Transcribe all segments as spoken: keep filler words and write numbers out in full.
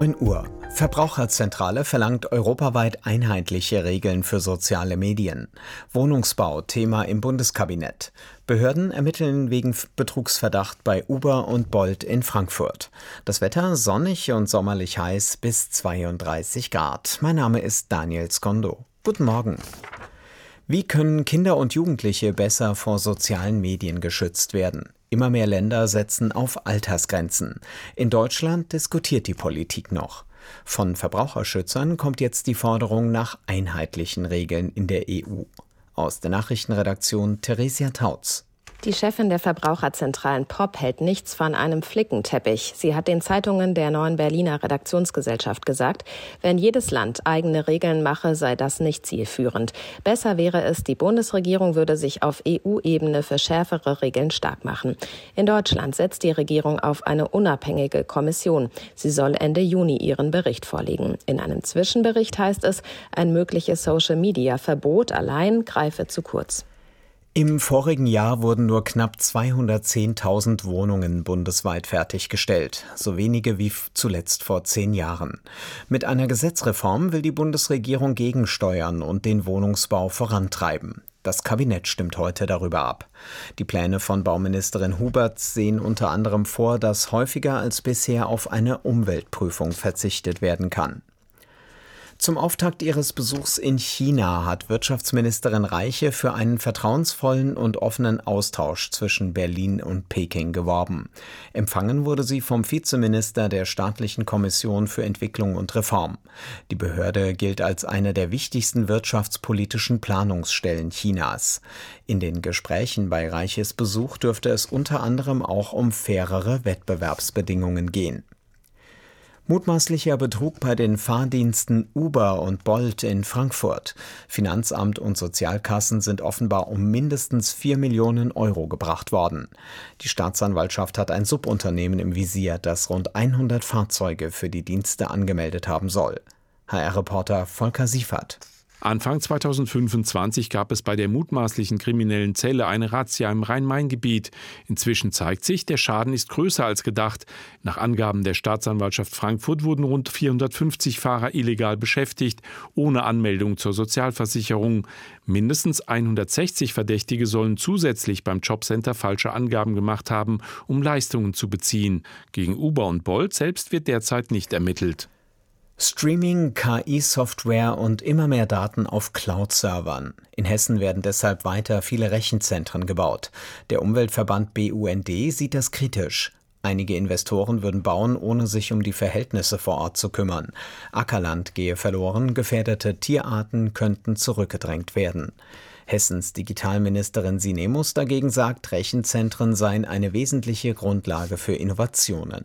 neun Uhr. Verbraucherzentrale verlangt europaweit einheitliche Regeln für soziale Medien. Wohnungsbau Thema im Bundeskabinett. Behörden ermitteln wegen Betrugsverdacht bei Uber und Bolt in Frankfurt. Das Wetter sonnig und sommerlich heiß bis zweiunddreißig Grad. Mein Name ist Daniel Skondo. Guten Morgen. Wie können Kinder und Jugendliche besser vor sozialen Medien geschützt werden? Immer mehr Länder setzen auf Altersgrenzen. In Deutschland diskutiert die Politik noch. Von Verbraucherschützern kommt jetzt die Forderung nach einheitlichen Regeln in der E U. Aus der Nachrichtenredaktion Theresia Tautz. Die Chefin der Verbraucherzentralen P O P hält nichts von einem Flickenteppich. Sie hat den Zeitungen der Neuen Berliner Redaktionsgesellschaft gesagt, wenn jedes Land eigene Regeln mache, sei das nicht zielführend. Besser wäre es, die Bundesregierung würde sich auf E U-Ebene für schärfere Regeln stark machen. In Deutschland setzt die Regierung auf eine unabhängige Kommission. Sie soll Ende Juni ihren Bericht vorlegen. In einem Zwischenbericht heißt es, ein mögliches Social-Media-Verbot allein greife zu kurz. Im vorigen Jahr wurden nur knapp zweihundertzehntausend Wohnungen bundesweit fertiggestellt, so wenige wie zuletzt vor zehn Jahren. Mit einer Gesetzreform will die Bundesregierung gegensteuern und den Wohnungsbau vorantreiben. Das Kabinett stimmt heute darüber ab. Die Pläne von Bauministerin Huberts sehen unter anderem vor, dass häufiger als bisher auf eine Umweltprüfung verzichtet werden kann. Zum Auftakt ihres Besuchs in China hat Wirtschaftsministerin Reiche für einen vertrauensvollen und offenen Austausch zwischen Berlin und Peking geworben. Empfangen wurde sie vom Vizeminister der Staatlichen Kommission für Entwicklung und Reform. Die Behörde gilt als eine der wichtigsten wirtschaftspolitischen Planungsstellen Chinas. In den Gesprächen bei Reiches Besuch dürfte es unter anderem auch um fairere Wettbewerbsbedingungen gehen. Mutmaßlicher Betrug bei den Fahrdiensten Uber und Bolt in Frankfurt. Finanzamt und Sozialkassen sind offenbar um mindestens vier Millionen Euro gebracht worden. Die Staatsanwaltschaft hat ein Subunternehmen im Visier, das rund hundert Fahrzeuge für die Dienste angemeldet haben soll. H R-Reporter Volker Siefert. Anfang zweitausendfünfundzwanzig gab es bei der mutmaßlichen kriminellen Zelle eine Razzia im Rhein-Main-Gebiet. Inzwischen zeigt sich, der Schaden ist größer als gedacht. Nach Angaben der Staatsanwaltschaft Frankfurt wurden rund vierhundertfünfzig Fahrer illegal beschäftigt, ohne Anmeldung zur Sozialversicherung. Mindestens hundertsechzig Verdächtige sollen zusätzlich beim Jobcenter falsche Angaben gemacht haben, um Leistungen zu beziehen. Gegen Uber und Bolt selbst wird derzeit nicht ermittelt. Streaming, K I-Software und immer mehr Daten auf Cloud-Servern. In Hessen werden deshalb weiter viele Rechenzentren gebaut. Der Umweltverband B U N D sieht das kritisch. Einige Investoren würden bauen, ohne sich um die Verhältnisse vor Ort zu kümmern. Ackerland gehe verloren, gefährdete Tierarten könnten zurückgedrängt werden. Hessens Digitalministerin Sinemus dagegen sagt, Rechenzentren seien eine wesentliche Grundlage für Innovationen.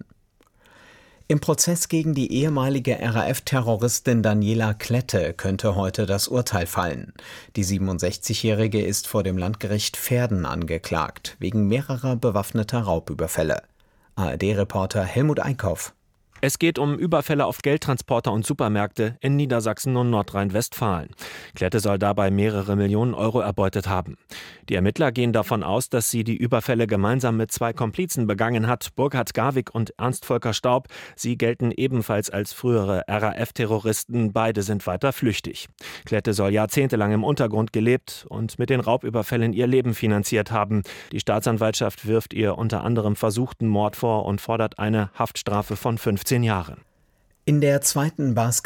Im Prozess gegen die ehemalige R A F-Terroristin Daniela Klette könnte heute das Urteil fallen. Die siebenundsechzigjährige ist vor dem Landgericht Verden angeklagt, wegen mehrerer bewaffneter Raubüberfälle. A R D-Reporter Helmut Eickhoff. Es geht um Überfälle auf Geldtransporter und Supermärkte in Niedersachsen und Nordrhein-Westfalen. Klette soll dabei mehrere Millionen Euro erbeutet haben. Die Ermittler gehen davon aus, dass sie die Überfälle gemeinsam mit zwei Komplizen begangen hat, Burkhard Garwig und Ernst Volker Staub. Sie gelten ebenfalls als frühere R A F-Terroristen. Beide sind weiter flüchtig. Klette soll jahrzehntelang im Untergrund gelebt und mit den Raubüberfällen ihr Leben finanziert haben. Die Staatsanwaltschaft wirft ihr unter anderem versuchten Mord vor und fordert eine Haftstrafe von fünfzehn Jahren. In der zweiten Basketball